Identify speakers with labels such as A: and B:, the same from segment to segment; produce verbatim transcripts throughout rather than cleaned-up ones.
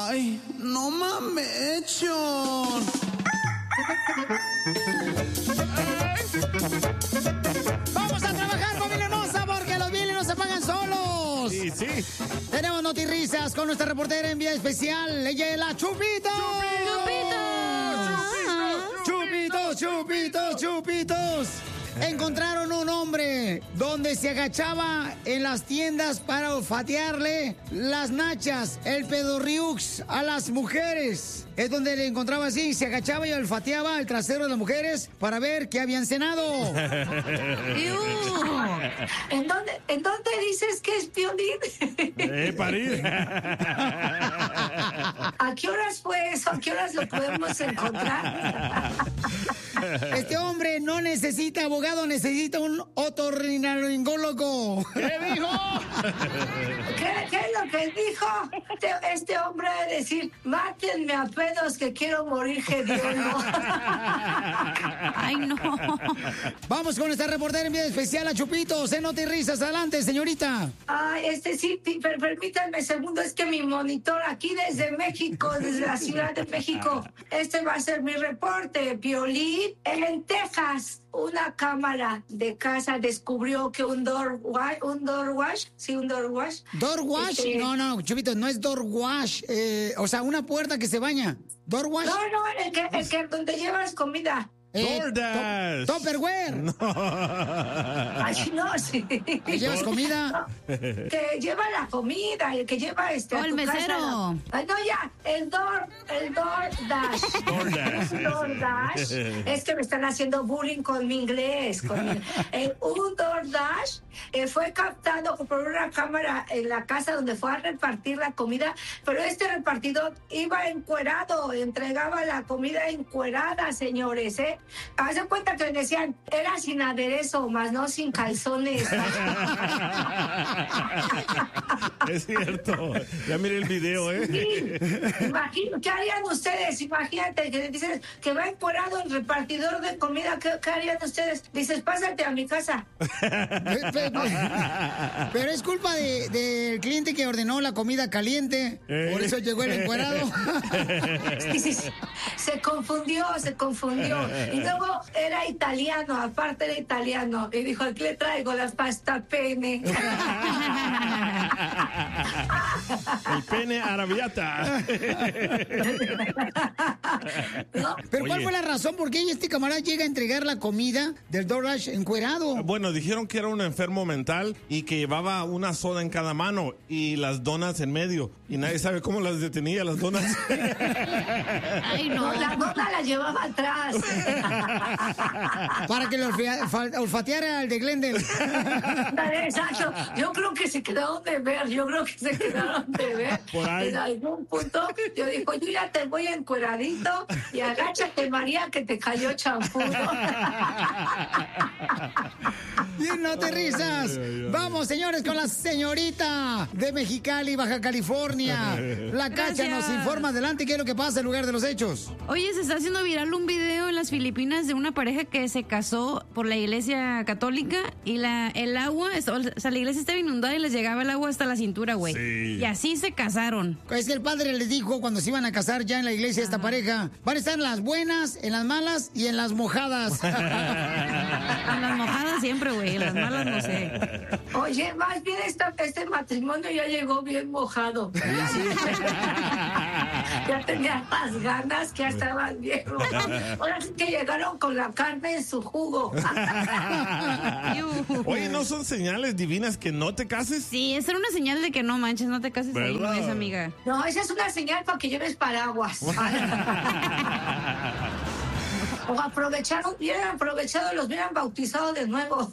A: Ay, no mames.
B: Vamos a trabajar, familia hermosa, porque los bienes no se pagan solos.
C: Sí, sí.
B: Tenemos notirrisas con nuestra reportera en vía especial. Ella es la Chupito. Chupitos, chupitos, chupitos. Encontraron un hombre donde se agachaba en las tiendas para olfatearle las nachas, el pedorriux a las mujeres. Es donde le encontraba así, se agachaba y olfateaba el trasero de las mujeres para ver qué habían cenado.
D: ¿En dónde, ¿En dónde dices que es Piolín?
C: Eh, París.
D: ¿A qué horas fue eso? ¿A qué horas lo podemos encontrar?
B: Este hombre no necesita abogado, necesita un otorrinolaringólogo.
C: ¿Qué dijo?
D: ¿Qué, ¿Qué es lo que dijo? Este, este hombre de decir, mátenme a pedos que quiero morir hediondo.
E: Ay, no.
B: Vamos con esta reportera en vía especial a Chupitos, en Notirrisas. Adelante, señorita.
D: Ay, este sí, per, permítanme segundo, es que mi monitor aquí desde México, desde la Ciudad de México, este va a ser mi reporte. Piolín, en Texas, una cámara de casa descubrió que un door wash, un door wash, sí, un door wash.
B: ¿Door wash?
D: Este...
B: No, no, Chupitos, no es door wash. Eh, o sea, una puerta que se baña. ¿Door wash?
D: No, no, el que, el que donde llevas comida.
B: Eh,
C: DoorDash.
B: to Tupperware.
C: No.
D: Ay, no, sí.
B: ¿Que llevas comida?
D: No, que lleva la comida, el que lleva este.
E: Oh, el mesero.
D: Ay, no, ya, el door, el DoorDash.
C: DoorDash.
D: Un DoorDash. Es que me están haciendo bullying con mi inglés. Con mi, eh, un DoorDash eh, fue captado por una cámara en la casa donde fue a repartir la comida, pero este repartidor iba encuerado, entregaba la comida encuerada, señores, ¿eh? Haz cuenta que decían, era sin aderezo, más no sin calzones.
C: Es cierto. Ya miré el video, ¿eh?
D: Sí. Imagino, ¿qué harían ustedes? Imagínate que dices que va encuerado el repartidor de comida. ¿Qué, qué harían ustedes? Dices, pásate a mi casa.
B: Pero es culpa del de, de cliente que ordenó la comida caliente. ¿Eh? Por eso llegó el encuerado.
D: Sí, sí, sí. Se confundió, se confundió. Y luego era italiano, aparte era italiano. Y dijo, aquí le traigo las pasta pene.
C: El pene arabiata.
B: ¿No? Pero ¿cuál Oye. fue la razón por qué este camarada llega a entregar la comida del DoorDash encuerado?
C: Bueno, dijeron que era un enfermo mental y que llevaba una soda en cada mano y las donas en medio. Y nadie sabe cómo las detenía, las donas.
D: Ay, no. No, la dona la llevaba atrás.
B: Para que lo olfateara el de Glendale.
D: Exacto. Yo creo que se quedaron de ver. Yo creo que se quedaron de ver.
C: Por ahí.
D: En algún punto, yo digo, yo ya te voy encueradito y agáchate, María, que te cayó champú.
B: Bien, no te risas. Vamos, señores, con la señorita de Mexicali, Baja California. La Cacha nos informa. Adelante, ¿qué es lo que pasa en lugar de los hechos?
E: Oye, se está haciendo viral un video en las Filipinas de una pareja que se casó por la iglesia católica y la el agua, o sea, la iglesia estaba inundada y les llegaba el agua hasta la cintura, güey. Sí. Y así se casaron.
B: Es que el padre les dijo cuando se iban a casar ya en la iglesia esta pareja, van a estar en las buenas, en las malas y en las mojadas.
E: En las mojadas siempre, güey, en las malas no sé.
D: Oye, más bien esta, este matrimonio ya llegó bien mojado. Sí, sí. Ya tenía más ganas, que ya estaban bien mojados. Ahora sí que llegaron con la carne en su jugo.
C: Oye, ¿no son señales divinas que no te cases?
E: Sí, esa era una señal de que no manches, no te cases. ¿Verdad? Ahí, no es, amiga.
D: No, esa es una señal para que lleves paraguas. O aprovecharon, hubieran aprovechado y los hubieran bautizado de nuevo.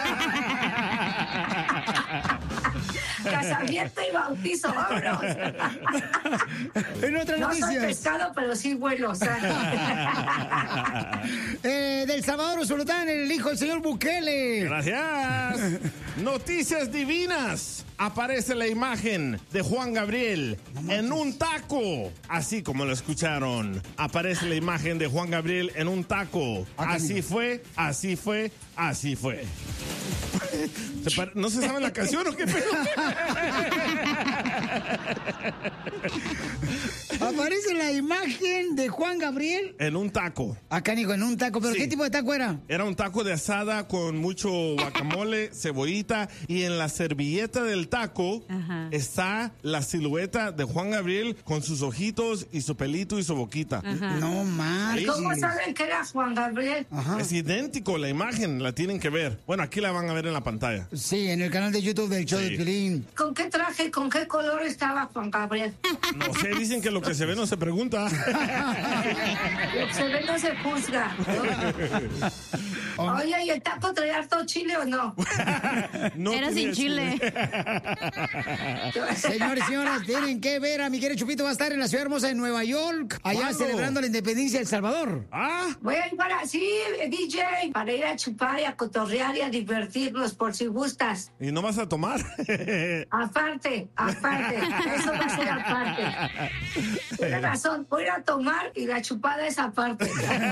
D: Casamiento y bautizo, vámonos.
B: En otras
D: no
B: noticias.
D: No soy pescado, pero sí vuelo, o sea.
B: eh, del Salvador Usulután, el hijo del señor Bukele.
C: Gracias. Noticias divinas. Aparece la imagen de Juan Gabriel no en un taco. Así como lo escucharon. Aparece la imagen de Juan Gabriel en un taco. Así fue, así fue, así fue. ¿No se sabe la canción o qué pedo?
B: Aparece la imagen de Juan Gabriel.
C: En un taco.
B: Acá, Nico, en un taco. ¿Pero
C: sí.
B: qué tipo de taco era?
C: Era un taco de asada con mucho guacamole, cebollita. Y en la servilleta del taco Ajá. está la silueta de Juan Gabriel con sus ojitos y su pelito y su boquita.
B: Ajá. No más.
D: ¿Cómo saben que era Juan Gabriel?
C: Ajá. Es idéntico la imagen, la tienen que ver. Bueno, aquí la van a ver en la pantalla.
B: Sí, en el canal de YouTube del show sí. de Piolín.
D: ¿Con qué traje, con qué color estaba Juan Gabriel?
C: No sé, dicen que lo que se ve no se pregunta.
D: Lo que se ve no se juzga. Oye, ¿y el taco traía harto chile o no?
E: no Era sin chile.
B: chile. Señores y señoras, tienen que ver a mi querido Chupito. Va a estar en la ciudad hermosa de Nueva York, allá ¿Cuándo? celebrando la independencia de El Salvador.
C: Ah.
D: Voy a ir para, sí, D J, para ir a chupar y a cotorrear y a divertirnos, por si gustas.
C: ¿Y no vas a tomar?
D: Aparte, aparte. Eso va a ser aparte. Tienes razón, voy a ir a tomar y la chupada es aparte.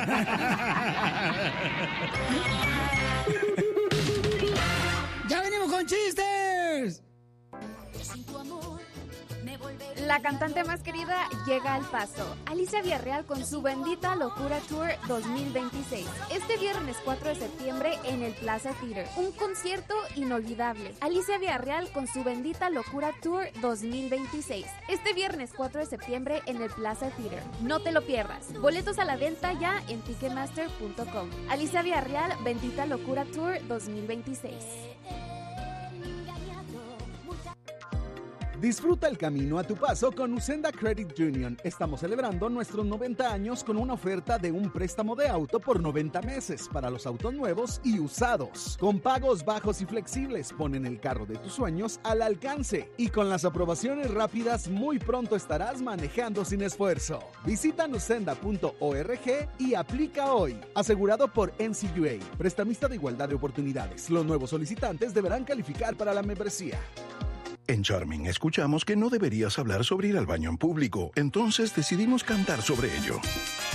B: ¡Ya venimos con chistes!
F: La cantante más querida llega al Paso. Alicia Villarreal con su Bendita Locura Tour dos mil veintiséis. Este viernes cuatro de septiembre en el Plaza Theater. Un concierto inolvidable. Alicia Villarreal con su Bendita Locura Tour dos mil veintiséis. Este viernes cuatro de septiembre en el Plaza Theater. No te lo pierdas. Boletos a la venta ya en ticketmaster punto com. Alicia Villarreal, Bendita Locura Tour dos mil veintiséis.
G: Disfruta el camino a tu paso con Usenda Credit Union. Estamos celebrando nuestros noventa años con una oferta de un préstamo de auto por noventa meses para los autos nuevos y usados. Con pagos bajos y flexibles, ponen el carro de tus sueños al alcance. Y con las aprobaciones rápidas, muy pronto estarás manejando sin esfuerzo. Visita usenda punto org y aplica hoy. Asegurado por N C U A, prestamista de igualdad de oportunidades. Los nuevos solicitantes deberán calificar para la membresía.
H: En Charming escuchamos que no deberías hablar sobre ir al baño en público, entonces decidimos cantar sobre ello.